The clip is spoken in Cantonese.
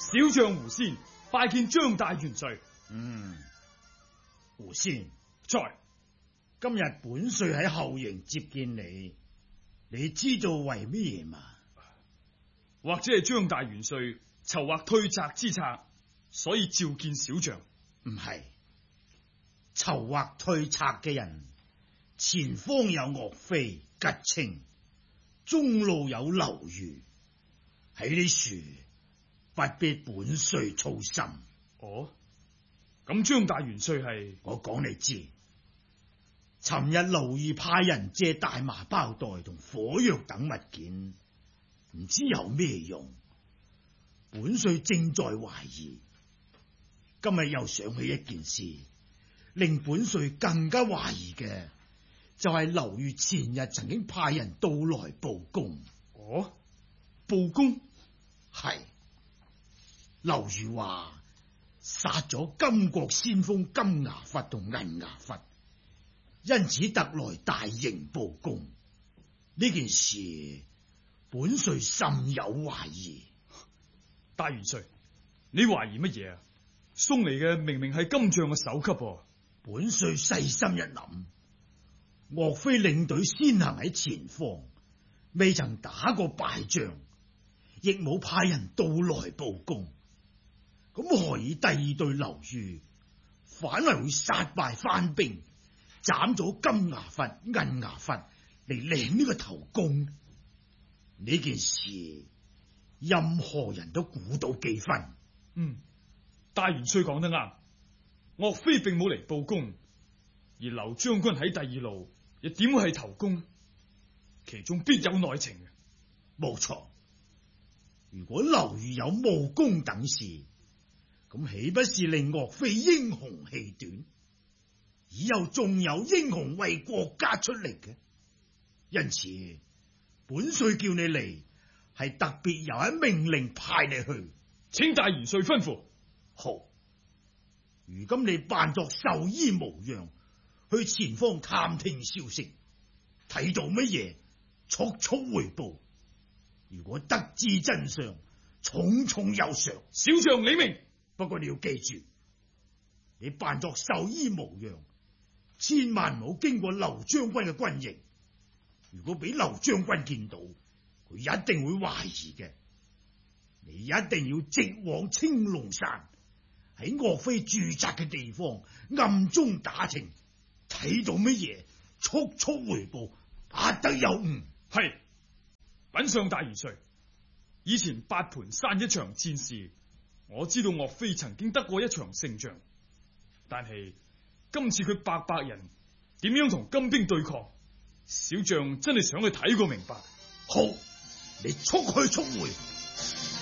小將胡仙拜見張大元帥。 胡仙在。 今日本帥喺後營接見你，你知道為咩嘢嘛？ 或者係張大元帥籌劃退賊之策，所以召見小將。 唔係，籌劃退賊嘅人，前方有岳飛、吉清，中路有劉豫，喺呢處不必本帥操心。 哦，咁張大元帥係？ 我講你知，尋日劉豫派人借大麻包袋同火藥等物件，唔知有咩用，本帥正在懷疑。今日又想起一件事，令本帥更加懷疑嘅，就係劉豫前日曾經派人到來報功。 哦，報功？ 係。劉豫話殺咗金國先鋒金牙佛同銀牙佛，因此特來大營報功。呢件事本帥甚有懷疑。 大元帥，你懷疑乜嘢啊？送嚟嘅明明係金將嘅首級噃。 本帥細心一諗，岳飛領隊先行喺前方，未曾打過敗仗，亦冇派人到來報功。咁何以第二隊劉豫反為會殺敗番兵，斬咗金牙佛、銀牙佛嚟領呢個頭功？呢件事任何人都估到幾分。 大元帥講得啱，岳飛並冇嚟報功，而劉將軍喺第二路又點會係頭功？其中必有內情嘅。 冇錯，如果劉豫有冒功等事，咁豈不是令岳飛英雄氣短？以後仲有英雄為國家出力嘅，因此本帥叫你嚟，係特別有一命令派你去。 請大元帥吩咐。 好，如今你扮作壽衣模樣，去前方探聽消息，睇到乜嘢速速回報。如果得知真相，重重有賞。 小將李明。 不過你要記住，你扮作壽衣模樣，千萬唔好經過劉將軍嘅軍營。如果俾劉將軍見到，佢一定會懷疑嘅。你一定要直往青龍山，喺岳飛駐紮嘅地方暗中打聽，睇到乜嘢速速回報，不得有誤。 係，稟上大元帥，以前八盤山一場戰事，我知道岳飛曾經得過一場勝仗，但係今次佢800人點樣同金兵對抗，小將真係想去睇個明白。 好，你速去速回。